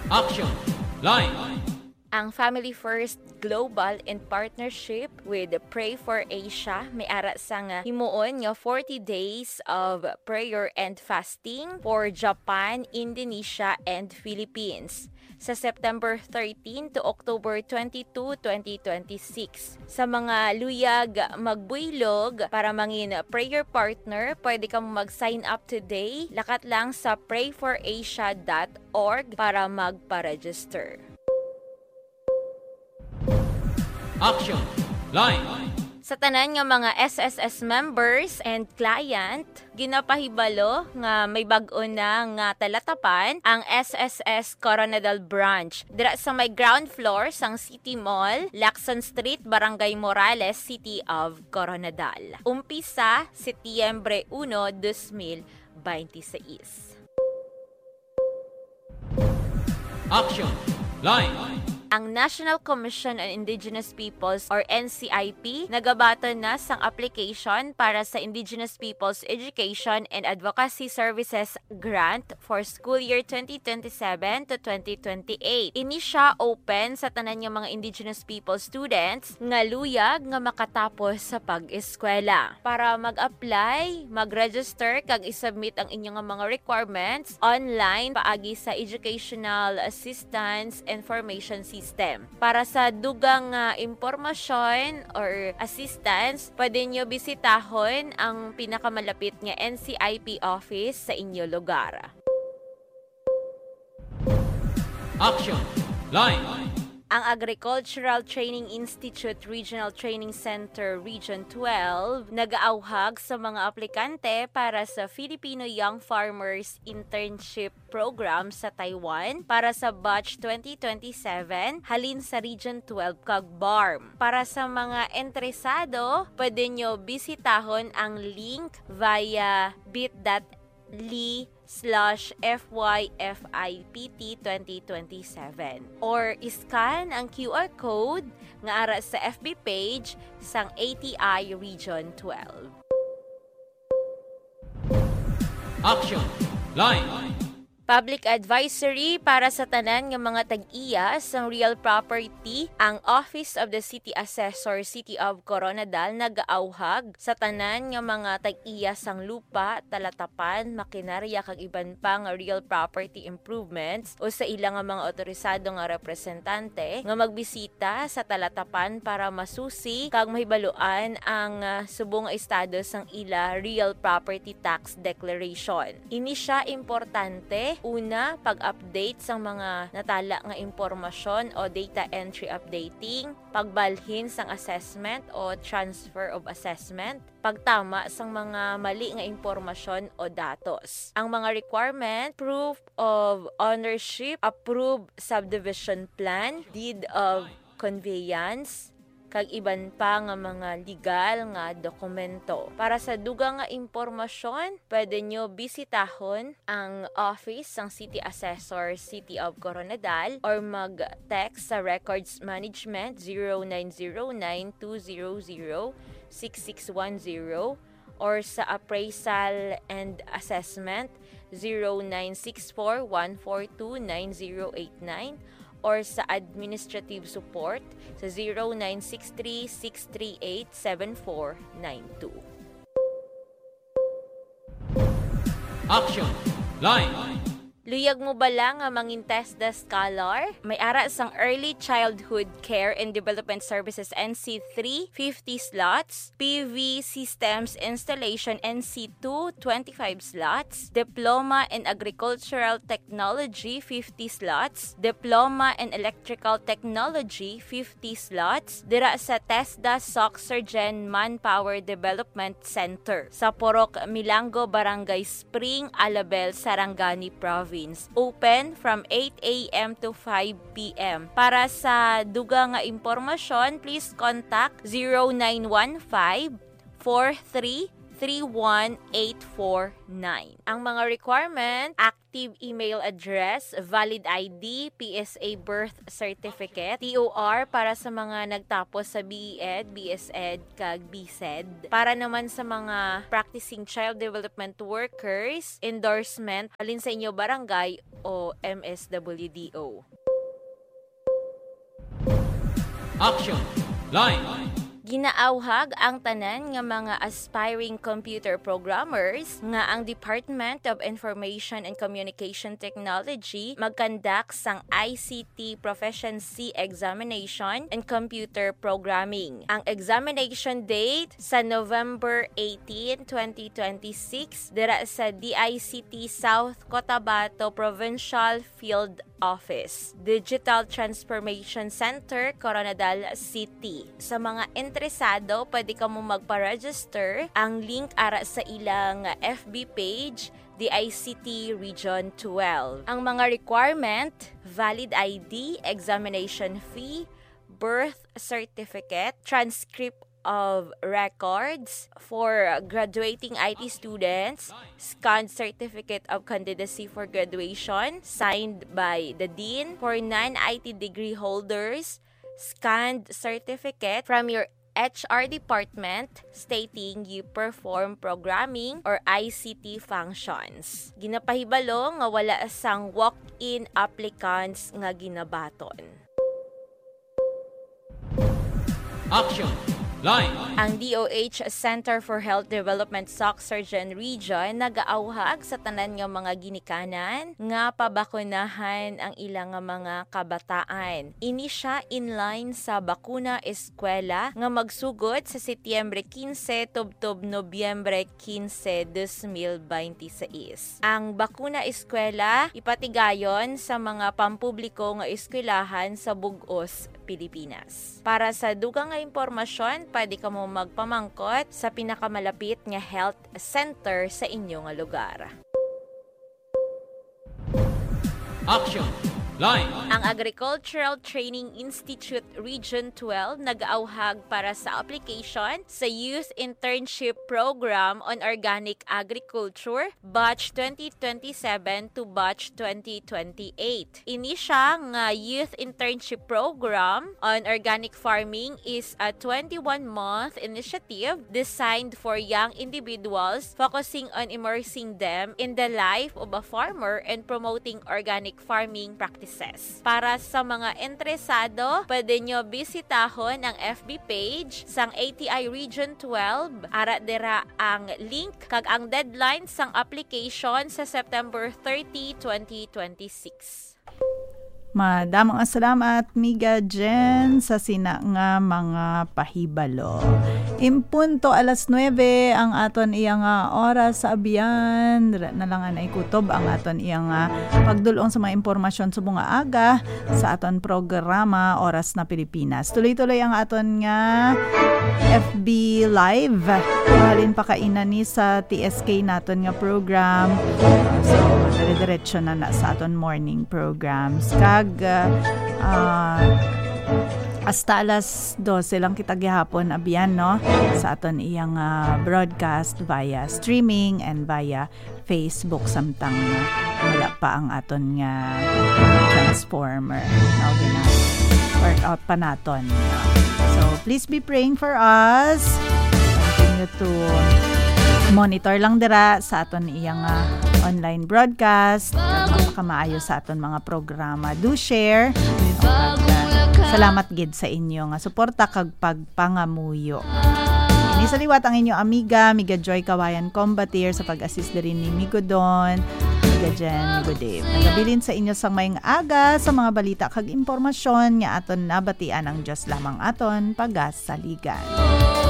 Action! Line! Ang Family First Global in partnership with Pray for Asia may ara sang himuon nga 40 days of prayer and fasting for Japan, Indonesia, and Philippines sa September 13 to October 22, 2026. Sa mga luyag magbuylog para mangin prayer partner, pwede kang mag-sign up today. Lakat lang sa prayforasia.org para magpa-register. Action! Line! Sa tanan nga mga SSS members and client, ginapahibalo nga may bag-o na nga talatapan ang SSS Coronadal Branch. Dira sa may ground floor sang City Mall, Lacson Street, Barangay Morales, City of Coronadal. Umpisa, Setyembre 1, 2026. Action! Line! Ang National Commission on Indigenous Peoples or NCIP nagabaton na sang application para sa Indigenous Peoples Education and Advocacy Services Grant for school year 2027 to 2028. Ini siya open sa tanan nga mga Indigenous People students nga luyag nga makatapos sa pag-eskwela. Para mag-apply, mag-register kag isubmit ang inyong mga requirements online paagi sa Educational Assistance Information System. Para sa dugang impormasyon or assistance, pwede nyo bisitahon ang pinakamalapit nga NCIP office sa inyo lugar. Action! Line! Ang Agricultural Training Institute Regional Training Center Region 12 nag-aauhag sa mga aplikante para sa Filipino Young Farmers Internship Program sa Taiwan para sa batch 2027 halin sa Region 12 kag BARM. Para sa mga interesado, pwede nyo bisitahon ang link via bit.ly/FYFIPT 2027 or iscan ang QR code nga ara sa FB page sang ATI Region 12. Action! Line! Public advisory para sa tanan nga mga tag-iya sang real property, ang Office of the City Assessor City of Coronadal nag-aauhag sa tanan nga mga tag-iya sang lupa, talatapan, makinarya kag iban pa nga real property improvements o sa ilang nga mga otorisado nga representante nga magbisita sa talatapan para masusi kag mahibaluan ang subong estado sang ila real property tax declaration. Ini siya importante. Una, pag-update sa mga natala nga impormasyon o data entry updating, pagbalhin sang assessment o transfer of assessment, pagtama sang mga mali nga impormasyon o datos. Ang mga requirement, proof of ownership, approved subdivision plan, deed of conveyance, kag iban pa nga mga legal nga dokumento. Para sa dugang nga impormasyon, pwede nyo bisitahon ang office ng City Assessor City of Coronadal or mag-text sa Records Management 0909-200-6610 or sa Appraisal and Assessment 0964-142-9089 or sa administrative support sa 0963-638-7492. Action! Line! Luyag mo ba lang nga mangin test the scholar? May ara sang Early Childhood Care and Development Services NC3, 50 slots. PV Systems Installation NC2, 25 slots. Diploma in Agricultural Technology, 50 slots. Diploma in Electrical Technology, 50 slots. Dira sa TESDA SOC Surgeon Manpower Development Center sa Porok Milango, Barangay Spring, Alabel, Sarangani Province. Open from 8 a.m. to 5 p.m. Para sa duga nga impormasyon, please contact 0915 43 31849. Ang mga requirement: active email address, valid ID, PSA birth certificate, TOR para sa mga nagtapos sa BEd, BSEd, kag BSED. Para naman sa mga practicing child development workers, endorsement alin sa inyo barangay o MSWDO. Action. Line. Ginaawhag ang tanan nga mga aspiring computer programmers nga ang Department of Information and Communication Technology magkandak sang ICT Proficiency Examination and Computer Programming. Ang examination date sa November 18, 2026 dira sa DICT South Cotabato Provincial Field Office, Digital Transformation Center, Coronadal City. Sa mga interesado, pwede ka mo magpa-register. Ang link ara sa ilang FB page, DICT Region 12. Ang mga requirement: valid ID, examination fee, birth certificate, transcript of records for graduating IT students, scanned certificate of candidacy for graduation signed by the dean for non-IT degree holders, scanned certificate from your HR department stating you perform programming or ICT functions. Ginapahibalo nga wala sang walk-in applicants nga ginabaton. Action. Line. Ang DOH Center for Health Development SOC Surgeon Region nagaawhag sa tanan nga mga ginikanan nga pabakunahan ang ilang mga kabataan. Ini siya inline sa bakuna eskwela nga magsugod sa Setyembre 15 tubtob Nobyembre 15, 2026. Ang bakuna eskwela ipatigayon sa mga pampubliko nga eskwelahan sa Bugos, Pilipinas. Para sa dugang nga impormasyon, pwede ka mo magpamangkot sa pinakamalapit nga health center sa inyong lugar. Action. Line. Ang Agricultural Training Institute Region 12 nag-auhag para sa application sa Youth Internship Program on Organic Agriculture Batch 2027 to Batch 2028. Ini siya nga Youth Internship Program on Organic Farming is a 21-month initiative designed for young individuals focusing on immersing them in the life of a farmer and promoting organic farming practices. Para sa mga interesado, pwede nyo bisitahon ang FB page sang ATI Region 12. Ara dira ang link kag ang deadline sang application sa September 30, 2026. Madamang salamat, Miga Jen, sa sina nga mga pahibalo. Impunto alas 9 ang aton iyang oras sa abiyan. Na lang ay kutob ang aton iyang pagdulong sa mga impormasyon sa bunga aga sa aton programa Oras na Pilipinas. Tuloy-tuloy ang aton nga FB Live. Halin pa kainan ni sa TSK naton nga program. So, dire-diretso na sa aton morning programs. Hasta alas 12 lang kita gihapon abiyan no sa aton iyang broadcast via streaming and via Facebook samtang wala pa ang aton nga transformer now gina work out pa naton. So please be praying for us. Continue to monitor lang dira sa aton iyang online broadcast. Makamaayo sa aton mga programa. Do share. Salamat gid sa inyo nga suporta kag pagpangamuyo. Ini sa liwat ang inyong Amiga Joy Kawayan Combatir sa pag-assist din ni Migo Don, Miga Jen, Migo Dave. Nagabilin sa inyo sang mayong aga sa mga balita kag impormasyon nga aton nabatian ang Diyos lamang aton pagasaligan.